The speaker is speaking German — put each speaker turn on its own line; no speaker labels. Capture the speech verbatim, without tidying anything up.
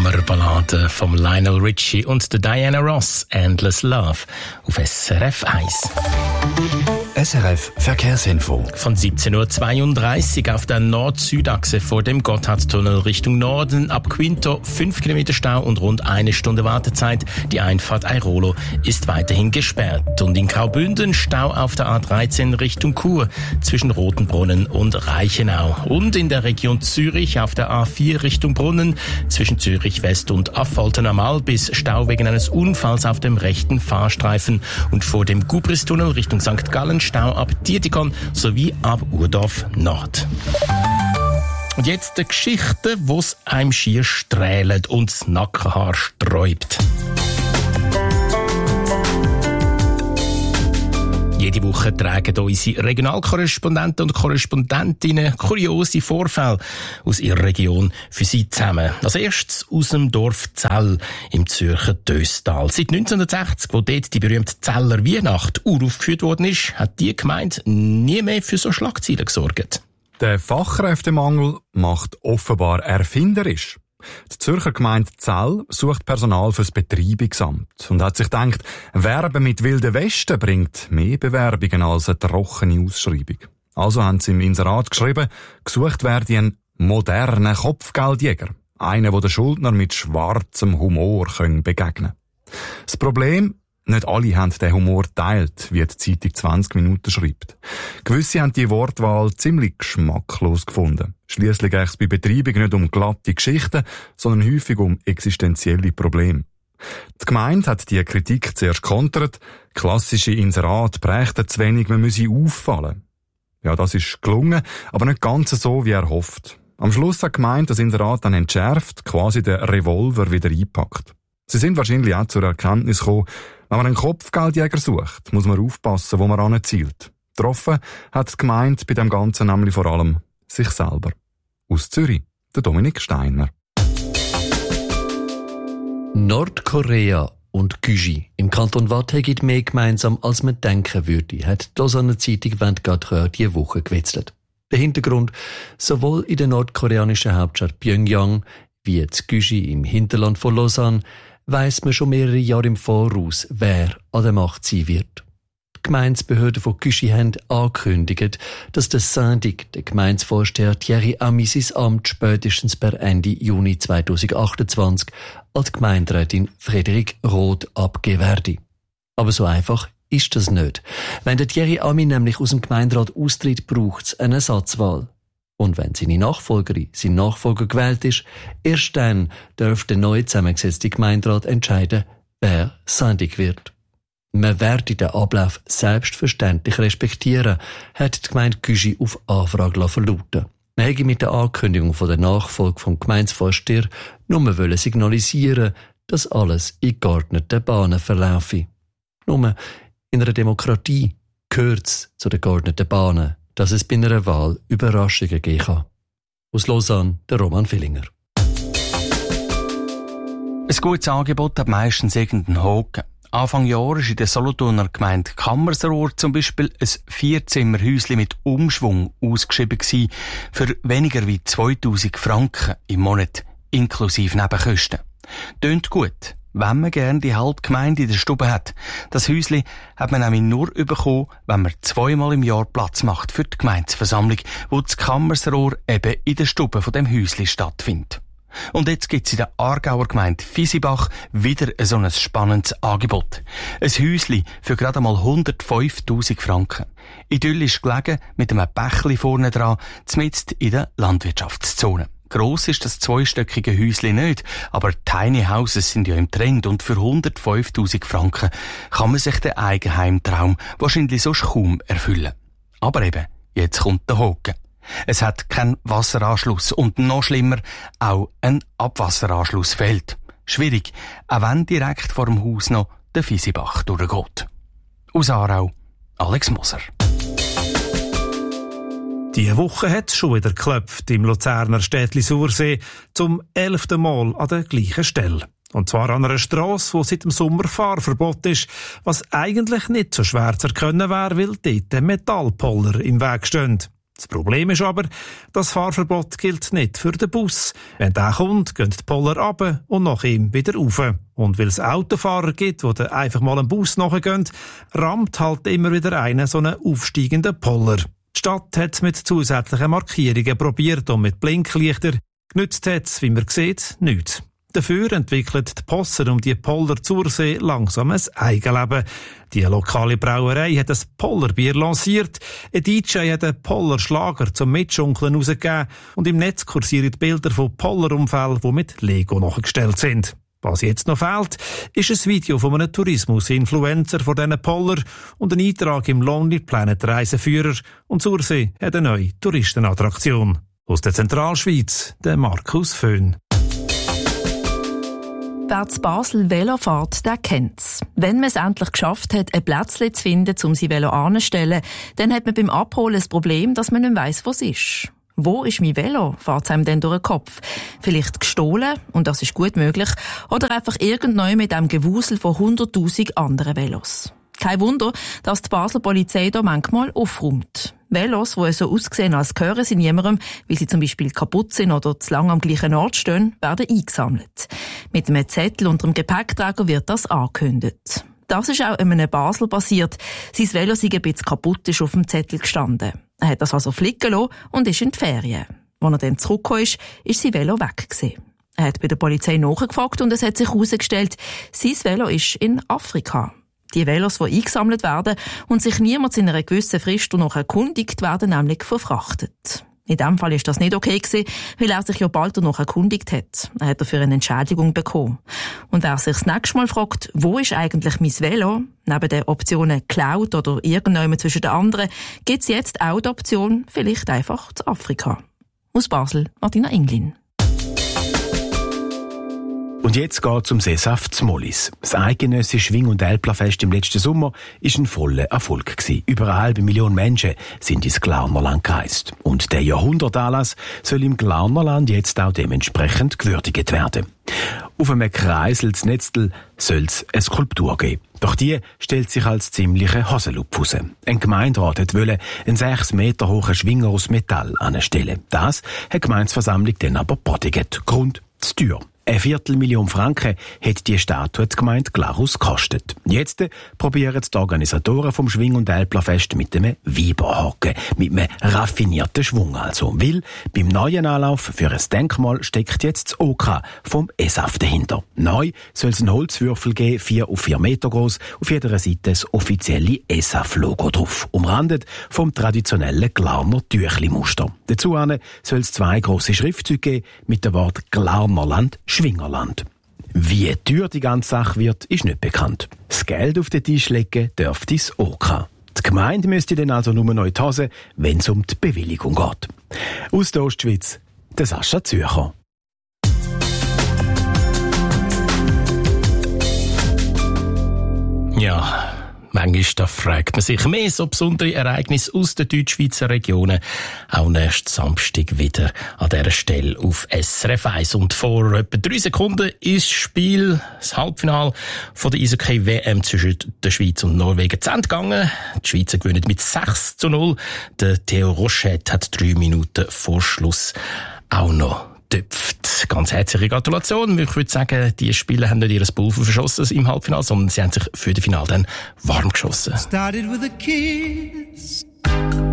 Hammerballade von Lionel Richie und der Diana Ross, Endless Love, auf S R F eins.
S R F Verkehrsinfo.
Von siebzehn Uhr zweiunddreißig auf der Nord-Süd-Achse vor dem Gotthardtunnel Richtung Norden ab Quinto fünf Kilometer Stau und rund eine Stunde Wartezeit. Die Einfahrt Airolo ist weiterhin gesperrt. Und in Graubünden Stau auf der A dreizehn Richtung Chur zwischen Rotenbrunnen und Reichenau. Und in der Region Zürich auf der A vier Richtung Brunnen zwischen Zürich West und Affolter am Albis Stau wegen eines Unfalls auf dem rechten Fahrstreifen. Und vor dem Gubristunnel Richtung Sankt Gallen Stau ab Dietikon sowie ab Urdorf Nord. Und jetzt eine Geschichte, wo es einem schier strählt und das Nackenhaar sträubt. Jede Woche tragen unsere Regionalkorrespondenten und Korrespondentinnen kuriose Vorfälle aus ihrer Region für sie zusammen. Als erstes aus dem Dorf Zell im Zürcher Döstal. Seit neunzehnhundertsechzig, wo dort die berühmte Zeller Weihnacht uraufgeführt worden ist, hat die Gemeinde nie mehr für so Schlagzeilen gesorgt.
Der Fachkräftemangel macht offenbar erfinderisch. Die Zürcher Gemeinde Zell sucht Personal fürs Betreibungsamt und hat sich gedacht, Werben mit Wilden Westen bringt mehr Bewerbungen als eine trockene Ausschreibung. Also haben sie im Inserat geschrieben, gesucht werde ein moderner Kopfgeldjäger. Einer, der den Schuldner mit schwarzem Humor begegnen kann. Das Problem? Nicht alle haben den Humor geteilt, wie die Zeitung zwanzig Minuten schreibt. Gewisse haben die Wortwahl ziemlich geschmacklos gefunden. Schliesslich geht es bei Betreibung nicht um glatte Geschichten, sondern häufig um existenzielle Probleme. Die Gemeinde hat diese Kritik zuerst kontert. Klassische Inserate prägten zu wenig, man müsse auffallen. Ja, das ist gelungen, aber nicht ganz so, wie er hofft. Am Schluss hat die Gemeinde das Inserat dann entschärft, quasi den Revolver wieder eingepackt. Sie sind wahrscheinlich auch zur Erkenntnis gekommen, wenn man einen Kopfgeldjäger sucht, muss man aufpassen, wo man anzielt. Getroffen hat die Gemeinde bei dem Ganzen nämlich vor allem sich selber. Aus Zürich, der Dominik Steiner.
Nordkorea und Gysi im Kanton Waadt haben mehr gemeinsam, als man denken würde, hat die Lausanne Zeitung Vanguard diese Woche gewitzelt. Der Hintergrund: sowohl in der nordkoreanischen Hauptstadt Pyongyang wie in Gysi im Hinterland von Lausanne weiss man schon mehrere Jahre im Voraus, wer an der Macht sein wird. Die Gemeindebehörden von Gysi haben angekündigt, dass der Syndic, der Gemeindevorsteher Thierry Ami, sein Amt spätestens per Ende Juni zweitausendachtundzwanzig als Gemeinderätin Frederik Roth abgeben werde. Aber so einfach ist das nicht. Wenn der Thierry Ami nämlich aus dem Gemeinderat austritt, braucht es eine Ersatzwahl. Und wenn seine Nachfolgerin, sein Nachfolger gewählt ist, erst dann darf der neu zusammengesetzte Gemeinderat entscheiden, wer Syndic wird. Man werde den Ablauf selbstverständlich respektieren, hat die Gemeinde Gysi auf Anfrage verlauten. Man hätte mit der Ankündigung von der Nachfolge vom Gemeindevorsteher nur signalisieren, dass alles in geordneten Bahnen verlaufe. Nur in einer Demokratie gehört es zu den geordneten Bahnen, dass es bei einer Wahl Überraschungen geben kann. Aus Lausanne, der Roman Villinger.
Ein gutes Angebot hat meistens irgendeinen Haken. Anfang Jahr ist in der Solothurner Gemeinde Kammersrohr zum Beispiel ein Vierzimmerhäuschen mit Umschwung ausgeschrieben gewesen, für weniger wie zweitausend Franken im Monat, inklusive Nebenkosten. Tönt gut, wenn man gerne die halbe Gemeinde in der Stube hat. Das Häuschen hat man nämlich nur bekommen, wenn man zweimal im Jahr Platz macht für die Gemeindeversammlung, wo das Kammersrohr eben in der Stube von dem Häuschen stattfindet. Und jetzt gibt's in der Aargauer Gemeinde Visibach wieder so ein spannendes Angebot. Ein Häuschen für gerade einmal hundertfünftausend Franken. Idyllisch gelegen, mit einem Bächli vorne dran, zmitzt in der Landwirtschaftszone. Gross ist das zweistöckige Häuschen nicht, aber Tiny Houses sind ja im Trend und für hundertfünftausend Franken kann man sich den Eigenheimtraum wahrscheinlich sonst kaum erfüllen. Aber eben, jetzt kommt der Haken. Es hat keinen Wasseranschluss und noch schlimmer, auch ein Abwasseranschluss fehlt. Schwierig, auch wenn direkt vor dem Haus noch der Visibach durchgeht. Aus Aarau, Alex Moser.
Diese Woche hat es schon wieder geklopft im Luzerner Städtli Sursee zum elften Mal an der gleichen Stelle. Und zwar an einer Strasse, wo seit dem Sommer Fahrverbot ist, was eigentlich nicht so schwer zu erkennen wäre, weil dort Metallpoller im Weg stehen. Das Problem ist aber, das Fahrverbot gilt nicht für den Bus. Wenn der kommt, gehen die Poller runter und nach ihm wieder rauf. Und weil es Autofahrer gibt, die einfach mal am Bus nachgehen, rammt halt immer wieder einer so einen aufsteigenden Poller. Die Stadt hat es mit zusätzlichen Markierungen probiert und mit Blinklichtern. Genützt hat es, wie man sieht, nichts. Dafür entwickelt die Posse um die Poller Zursee langsam ein Eigenleben. Die lokale Brauerei hat ein Pollerbier lanciert, ein D J hat einen Pollerschlager zum Mitschunkeln rausgegeben und im Netz kursieren Bilder von Pollerunfällen, die mit Lego nachgestellt sind. Was jetzt noch fehlt, ist ein Video von einem Tourismus-Influencer von diesen Poller und ein Eintrag im Lonely Planet Reiseführer. Und Zursee hat eine neue Touristenattraktion. Aus der Zentralschweiz, der Markus Föhn.
Wer zu Basel Velo fährt, der kennt's. Wenn man es endlich geschafft hat, ein Plätzchen zu finden, um sein Velo anzustellen, dann hat man beim Abholen das Problem, dass man nicht weiss, wo es ist. Wo ist mein Velo? Fährt's einem dann durch den Kopf? Vielleicht gestohlen, und das ist gut möglich, oder einfach irgendwann mit einem Gewusel von hunderttausend anderen Velos. Kein Wunder, dass die Basler Polizei da manchmal aufräumt. Velos, die so aussehen, als gehören sie niemandem, weil sie zum Beispiel kaputt sind oder zu lange am gleichen Ort stehen, werden eingesammelt. Mit einem Zettel unter dem Gepäckträger wird das angekündigt. Das ist auch in einem Basel passiert. Sein Velo sei ein bisschen kaputt, ist auf dem Zettel gestanden. Er hat das also flicken lassen und ist in die Ferien. Als er dann zurückgekommen ist, ist sein Velo weg gewesen. Er hat bei der Polizei nachgefragt und es hat sich herausgestellt, sein Velo ist in Afrika. Die Velos, die eingesammelt werden und sich niemand in einer gewissen Frist noch erkundigt, werden nämlich verfrachtet. In diesem Fall ist das nicht okay gewesen, weil er sich ja bald noch erkundigt hat. Er hat dafür eine Entschädigung bekommen. Und wer sich das nächste Mal fragt, wo ist eigentlich mein Velo, neben den Optionen geklaut oder irgendjemand zwischen den anderen, gibt es jetzt auch die Option, vielleicht einfach zu Afrika. Aus Basel, Martina Inglin.
Und jetzt geht's um Sesshaft Zmollis. Das eidgenössische Schwing- und Älplerfest im letzten Sommer war ein voller Erfolg gewesen. Über eine halbe Million Menschen sind ins Glarnerland gereist. Und der Jahrhundertanlass soll im Glarnerland jetzt auch dementsprechend gewürdigt werden. Auf einem Kreisel zu Netztel soll es eine Skulptur geben. Doch die stellt sich als ziemliche Haselupf heraus. Ein Gemeinderat wollte einen sechs Meter hohen Schwinger aus Metall anstellen. Das hat die Gemeindeversammlung dann aber bodigt. Grund zu teuer. Eine Viertelmillion Franken hat die Statue die Gemeinde Glarus gekostet. Jetzt probieren die Organisatoren vom Schwing- und Älplerfest mit einem Weiberhaken, mit einem raffinierten Schwung also. Weil beim neuen Anlauf für ein Denkmal steckt jetzt das OK vom E S A F dahinter. Neu soll es einen Holzwürfel geben, vier auf vier Meter groß, auf jeder Seite das offizielle E S A F-Logo drauf, umrandet vom traditionellen Glarner Tüchli-Muster. Dazu soll es zwei grosse Schriftzüge geben mit dem Wort Glarnerland Schwingerland. Wie teuer die ganze Sache wird, ist nicht bekannt. Das Geld auf den Tisch legen dürfte das OK. Die Gemeinde müsste dann also nur noch in die Hose, wenn es um die Bewilligung geht. Aus der Ostschweiz, der Sascha Zürcher.
Ja, manchmal da fragt man sich mehr so besondere Ereignisse aus den Deutschschweizer Regionen. Auch nächsten Samstag wieder an dieser Stelle auf S R F eins. Und vor etwa drei Sekunden ist das Spiel, das Halbfinale von der Eishockey-W M zwischen der Schweiz und Norwegen zu Ende gegangen. Die Schweizer gewinnen mit sechs zu null. Der Theo Rochette hat drei Minuten vor Schluss auch noch tüpft. Ganz herzliche Gratulation. Ich würde sagen, die Spieler haben nicht ihr Pulver verschossen im Halbfinale, sondern sie haben sich für das Finale dann warm geschossen.
Started with a kiss.